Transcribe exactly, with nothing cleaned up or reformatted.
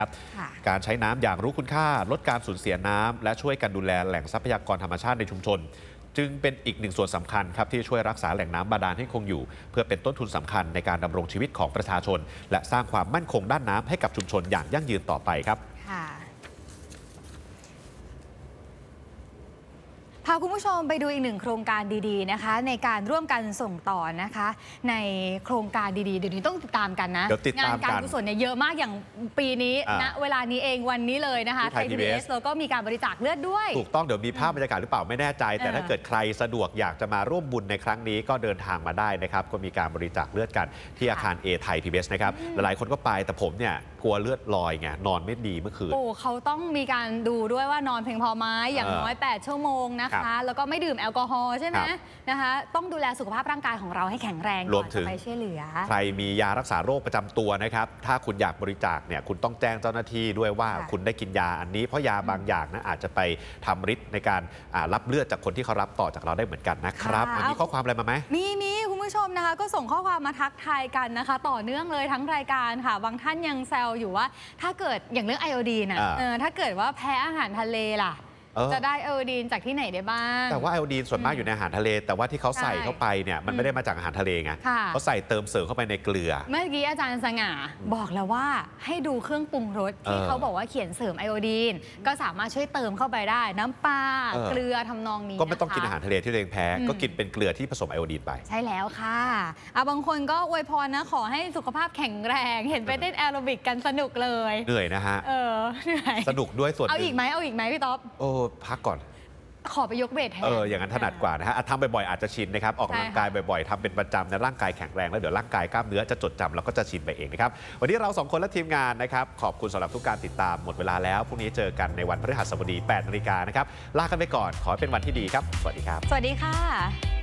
การใช้น้ำอย่างรู้คุณค่าลดการสูญเสียน้ำและช่วยกันดูแลแหล่งทรัพยากรธรรมชาติในชุมชนจึงเป็นอีกหนึ่งส่วนสำคัญครับที่ช่วยรักษาแหล่งน้ำบาดาลให้คงอยู่เพื่อเป็นต้นทุนสำคัญในการดำรงชีวิตของประชาชนและสร้างความมั่นคงด้านน้ำให้กับชุมชนอย่างยั่งยืนต่อไปครับพาคุณผู้ชมไปดูอีกหนึ่งโครงการดีๆนะคะในการร่วมกันส่งต่อนะคะในโครงการดีๆเดี๋ยวนี้ต้องติดตามกันนะงานการกุศลเนี่ยเยอะมากอย่างปีนี้ณเวลานี้เองวันนี้เลยนะคะไทย พี บี เอส แล้วก็มีการบริจาคเลือดด้วยถูกต้องเดี๋ยวมีภาพบรรยากาศหรือเปล่าไม่แน่ใจแต่ถ้าเกิดใครสะดวกอยากจะมาร่วมบุญในครั้งนี้ก็เดินทางมาได้นะครับก็มีการบริจาคเลือดกันที่อาคาร A ไทย พี บี เอส นะครับหลายคนก็ไปแต่ผมเนี่ยกลัวเลือดลอยไงนอนไม่ดีเมื่อคืนโอ้เขาต้องมีการดูด้วยว่านอนเพียงพอไหมอย่างน้อยแปดชั่วโมงนะคะแล้วก็ไม่ดื่มแอลกอฮอล์ใช่ไหมนะคะต้องดูแลสุขภาพร่างกายของเราให้แข็งแรงก่อนจะไปช่วยเหลือใครมียารักษาโรคประจำตัวนะครับถ้าคุณอยากบริจาคเนี่ยคุณต้องแจ้งเจ้าหน้าที่ด้วยว่าคุณได้กินยาอันนี้เพราะยาบางอย่างนะอาจจะไปทำฤทธิ์ในการรับเลือดจากคนที่เขารับต่อจากเราได้เหมือนกันนะครับวันนี้ข้อความอะไรมาไหมมีมีคุณผู้ชมนะคะก็ส่งข้อความมาทักทายกันนะคะต่อเนื่องเลยทั้งรายการค่ะบางท่านยังแซวอยู่ว่าถ้าเกิดอย่างเรื่องไอโอดีนนะถ้าเกิดว่าแพ้อาหารทะเลล่ะจะได้ไอโอดีนจากที่ไหนได้บ้างแต่ว่าไอโอดีนส่วนมากอยู่ในอาหารทะเลแต่ว่าที่เขาใส่เข้าไปเนี่ยมันไม่ได้มาจากอาหารทะเลไงเขาใส่เติมเสริมเข้าไปในเกลือเมื่อกี้อาจารย์สง่าบอกแล้วว่าให้ดูเครื่องปรุงรสที่เขาบอกว่าเขียนเสริมไอโอดีนก็สามารถช่วยเติมเข้าไปได้น้ำปลาเกลือทำนองนี้ก็ไม่ต้องกินอาหารทะเลที่ตัวเองแพ้ก็กินเป็นเกลือที่ผสมไอโอดีนไปใช่แล้วค่ะเอาบางคนก็อวยพรนะขอให้สุขภาพแข็งแรงเห็นไปเต้นแอโรบิกกันสนุกเลยเหนื่อยนะฮะเออเหนื่อยสนุกด้วยส่วนเอาอีกไหมเอาอีกไหมพี่ต๊อบโอ้พักก่อนขอไปยกเวทแทนเอออย่างนั้นถนัดกว่านะฮะทำบ่อยๆอาจจะชินนะครับออกกำลังกายบ่อยๆทำเป็นประจำในร่างกายแข็งแรงแล้วเดี๋ยวร่างกายกล้ามเนื้อจะจดจำแล้วก็จะชินไปเองนะครับวันนี้เราสองคนและทีมงานนะครับขอบคุณสำหรับทุกการติดตามหมดเวลาแล้วพรุ่งนี้เจอกันในวันพฤหัสบดีแปดนาฬิกานะครับลากันไปก่อนขอให้เป็นวันที่ดีครับสวัสดีครับสวัสดีค่ะ